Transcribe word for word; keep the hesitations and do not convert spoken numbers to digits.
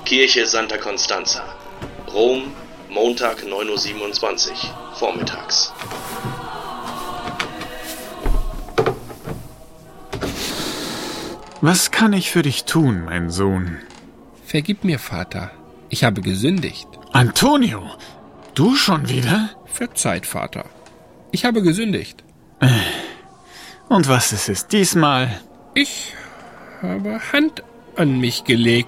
Kirche Santa Constanza. Rom, Montag neun Uhr siebenundzwanzig, vormittags. Was kann ich für dich tun, mein Sohn? Vergib mir, Vater. Ich habe gesündigt. Antonio, du schon wieder? Verzeiht, Vater. Ich habe gesündigt. Und was ist es diesmal? Ich habe Hand an mich gelegt.